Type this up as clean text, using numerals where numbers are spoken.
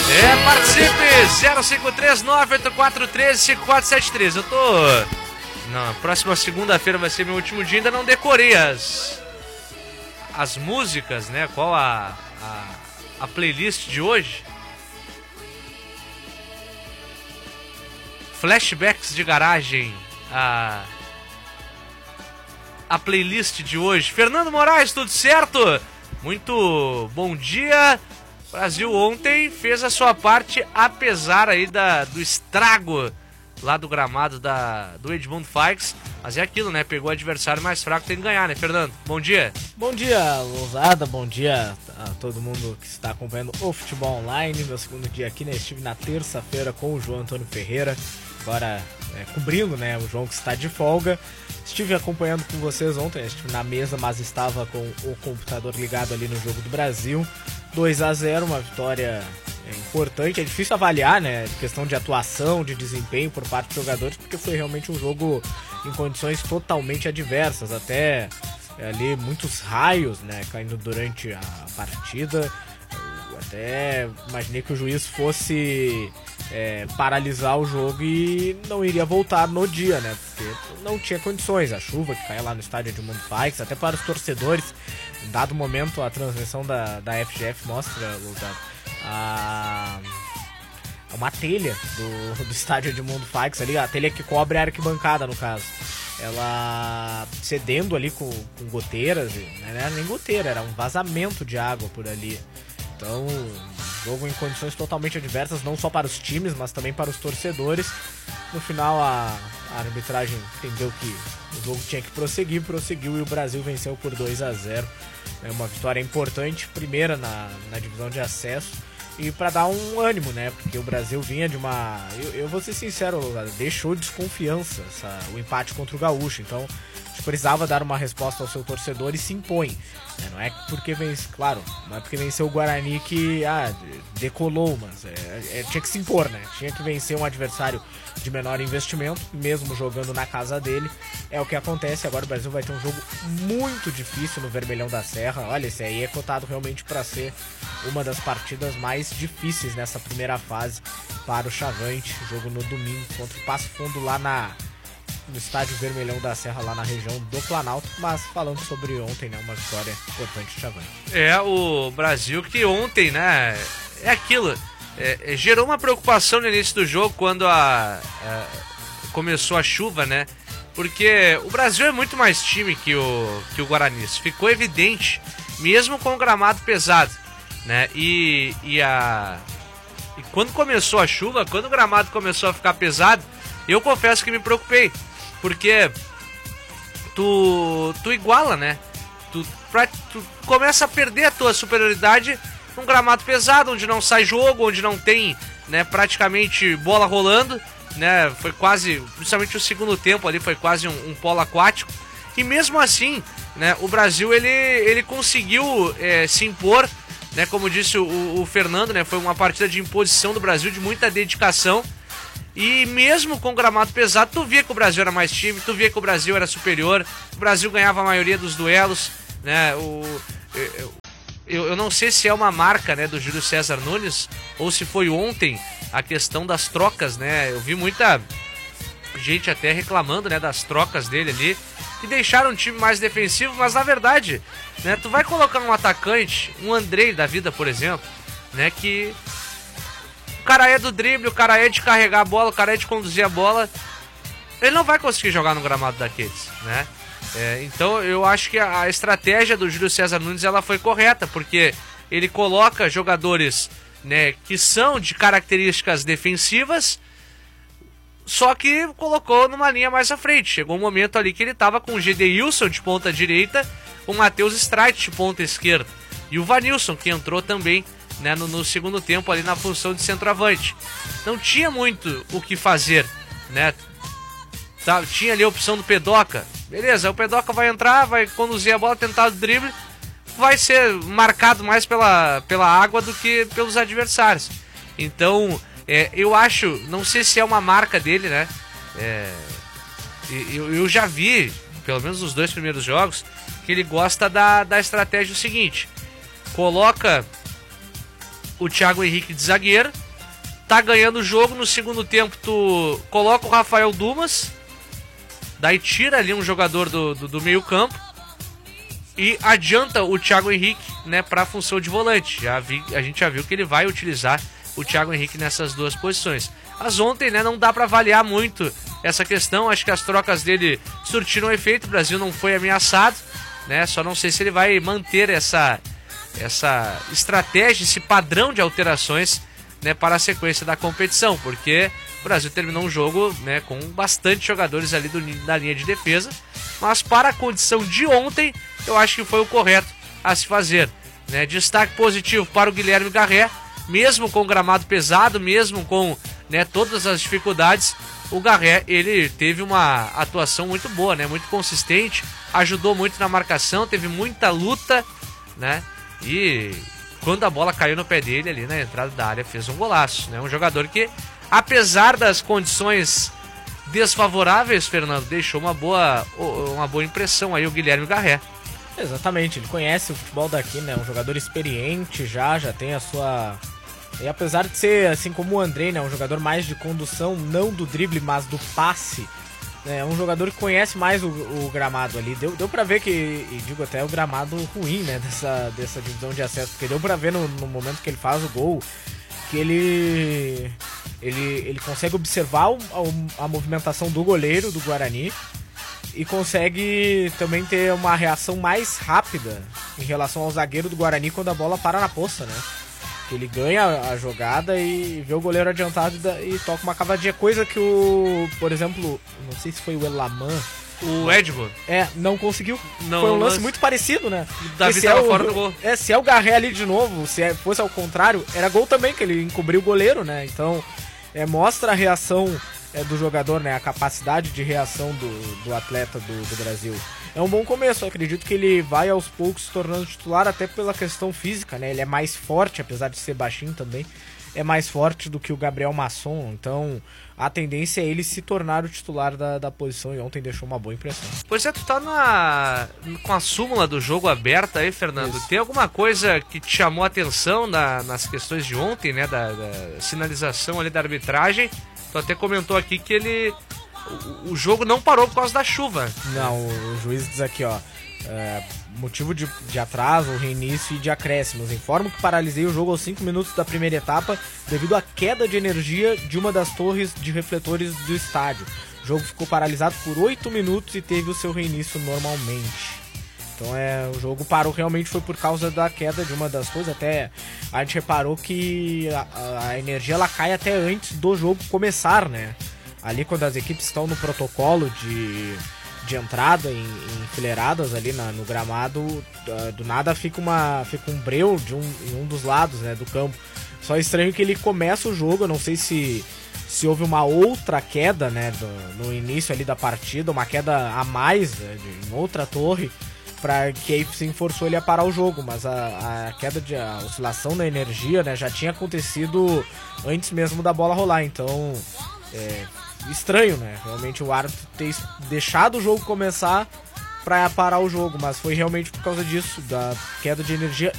Participe! 053984135473. Eu tô... Na próxima segunda-feira vai ser meu último dia, ainda não decorei as músicas, né? Qual a playlist de hoje? Flashbacks de garagem. A playlist de hoje. Fernando Moraes, tudo certo? Muito bom dia. O Brasil ontem fez a sua parte, apesar aí do estrago lá do gramado do Edmundo Faix. Mas é aquilo, né? Pegou o adversário mais fraco, tem que ganhar, né, Fernando? Bom dia. Bom dia, Lousada. Bom dia a todo mundo que está acompanhando o Futebol Online. Meu segundo dia aqui, né? Estive na terça-feira com o João Antônio Ferreira. Agora cobrindo, né? O João que está de folga. Estive acompanhando com vocês ontem, estive na mesa, mas estava com o computador ligado ali no jogo do Brasil. 2-0, uma vitória importante. É difícil avaliar, né? Questão de atuação, de desempenho por parte dos jogadores, porque foi realmente um jogo em condições totalmente adversas. Até ali muitos raios, né? Caindo durante a partida. Eu até imaginei que o juiz fosse paralisar o jogo e não iria voltar no dia, né? Porque não tinha condições. A chuva que caiu lá no estádio Edmundo Faix, até para os torcedores. Em dado momento, a transmissão da FGF mostra uma telha do estádio Edmundo Faix ali, a telha que cobre a arquibancada, no caso. Ela cedendo ali com goteiras, não era nem goteira, era um vazamento de água por ali. Então, jogo em condições totalmente adversas, não só para os times, mas também para os torcedores. No final, a arbitragem entendeu que o jogo tinha que prosseguiu e o Brasil venceu por 2-0. É uma vitória importante, primeira na divisão de acesso. E para dar um ânimo, né? Porque o Brasil vinha de uma... Eu vou ser sincero, deixou desconfiança o empate contra o Gaúcho. Então, precisava dar uma resposta ao seu torcedor e se impõe. Não é porque claro, não é porque venceu o Guarani que decolou, mas tinha que se impor, né? Tinha que vencer um adversário de menor investimento, mesmo jogando na casa dele. É o que acontece. Agora o Brasil vai ter um jogo muito difícil no Vermelhão da Serra. Olha, esse aí é cotado realmente para ser uma das partidas mais difíceis nessa primeira fase para o Chavante. Jogo no domingo contra o Passo Fundo lá no estádio Vermelhão da Serra, lá na região do Planalto. Mas falando sobre ontem, né, uma vitória importante do Chavante. O Brasil que ontem, né, é aquilo, gerou uma preocupação no início do jogo quando começou a chuva, né, porque o Brasil é muito mais time que o Guarani. Isso ficou evidente, mesmo com o gramado pesado, né, e quando começou a chuva, quando o gramado começou a ficar pesado, eu confesso que me preocupei, porque tu iguala, né? Tu começa a perder a tua superioridade num gramado pesado, onde não sai jogo, onde não tem, né, praticamente bola rolando, né? Foi quase, principalmente o segundo tempo ali, foi quase um polo aquático. E mesmo assim, né, o Brasil ele conseguiu se impor, né? Como disse o Fernando, né? Foi uma partida de imposição do Brasil, de muita dedicação. E mesmo com o gramado pesado, tu via que o Brasil era mais time, tu via que o Brasil era superior, o Brasil ganhava a maioria dos duelos, né? Eu não sei se é uma marca, né, do Júlio César Nunes, ou se foi ontem a questão das trocas, né? Eu vi muita gente até reclamando, né, das trocas dele ali, que deixaram o time mais defensivo, mas na verdade, né, tu vai colocar um atacante, um Andrei da vida, por exemplo, né, que... O cara é do drible, o cara é de carregar a bola, o cara é de conduzir a bola. Ele não vai conseguir jogar no gramado daqueles, né? Então eu acho que a estratégia do Júlio César Nunes ela foi correta, porque ele coloca jogadores, né, que são de características defensivas, só que colocou numa linha mais à frente. Chegou um momento ali que ele estava com o Gedeilson de ponta direita, o Matheus Streit de ponta esquerda e o Vanilson, que entrou também, né, no segundo tempo ali na função de centroavante. Não tinha muito o que fazer, né? Tinha ali a opção do Pedoca. Beleza, o Pedoca vai entrar, vai conduzir a bola, tentar o drible, vai ser marcado mais pela água do que pelos adversários. Então, eu acho, não sei se é uma marca dele, né? Eu já vi, pelo menos nos 2 primeiros jogos, que ele gosta da estratégia seguinte: coloca o Thiago Henrique de zagueiro, tá ganhando o jogo, no segundo tempo tu coloca o Rafael Dumas, daí tira ali um jogador do meio campo e adianta o Thiago Henrique, né, pra função de volante. A gente já viu que ele vai utilizar o Thiago Henrique nessas duas posições. Mas ontem, né, não dá pra avaliar muito essa questão, acho que as trocas dele surtiram efeito, o Brasil não foi ameaçado, né, só não sei se ele vai manter essa estratégia, esse padrão de alterações, né, para a sequência da competição, porque o Brasil terminou um jogo, né, com bastante jogadores ali da linha de defesa, mas para a condição de ontem, eu acho que foi o correto a se fazer, né? Destaque positivo para o Guilherme Garré, mesmo com o gramado pesado, mesmo com, né, todas as dificuldades, o Garré, ele teve uma atuação muito boa, né, muito consistente, ajudou muito na marcação, teve muita luta, né, e quando a bola caiu no pé dele ali na entrada da área, fez um golaço, né? Um jogador que, apesar das condições desfavoráveis, Fernando, deixou uma boa impressão aí o Guilherme Garré. Exatamente, ele conhece o futebol daqui, né? Um jogador experiente, já tem a sua... E apesar de ser, assim como o Andrei, né, um jogador mais de condução, não do drible, mas do passe, é um jogador que conhece mais o gramado ali. Deu pra ver que, e digo até o gramado ruim, né, dessa divisão de acesso, porque deu pra ver no momento que ele faz o gol, que ele consegue observar a movimentação do goleiro do Guarani e consegue também ter uma reação mais rápida em relação ao zagueiro do Guarani quando a bola para na poça, né? Ele ganha a jogada e vê o goleiro adiantado e toca uma cavadinha, coisa que por exemplo, não sei se foi o Elaman, o Edmo, não conseguiu. Não, foi um lance muito parecido, né? O Davi tava fora do gol. Se é o Garré ali de novo, fosse ao contrário, era gol também, que ele encobriu o goleiro, né? Então, mostra a reação do jogador, né? A capacidade de reação do atleta do Brasil. É um bom começo, eu acredito que ele vai aos poucos se tornando titular, até pela questão física, né? Ele é mais forte, apesar de ser baixinho também, é mais forte do que o Gabriel Masson, então a tendência é ele se tornar o titular da posição, e ontem deixou uma boa impressão. Pois é, tu tá com a súmula do jogo aberta aí, Fernando. Isso. Tem alguma coisa que te chamou a atenção nas questões de ontem, né? Da sinalização ali da arbitragem? Tu até comentou aqui que o jogo não parou por causa da chuva. Não, o juiz diz aqui, ó, motivo de atraso, reinício e de acréscimos. Informo que paralisei o jogo aos 5 minutos da primeira etapa devido à queda de energia de uma das torres de refletores do estádio. O jogo ficou paralisado por 8 minutos e teve o seu reinício normalmente. Então o jogo parou, realmente foi por causa da queda de uma das coisas. Até a gente reparou que a energia ela cai até antes do jogo começar, né? Ali quando as equipes estão no protocolo de entrada, enfileiradas ali no gramado, do nada fica um breu em um dos lados, né, do campo. Só é estranho que ele começa o jogo, eu não sei se houve uma outra queda, né, no início ali da partida, uma queda a mais, né, em outra torre, para que aí sim forçou ele a parar o jogo, mas a queda a oscilação da energia, né, já tinha acontecido antes mesmo da bola rolar, então estranho, né, realmente o árbitro ter deixado o jogo começar para parar o jogo, mas foi realmente por causa disso, da queda de energia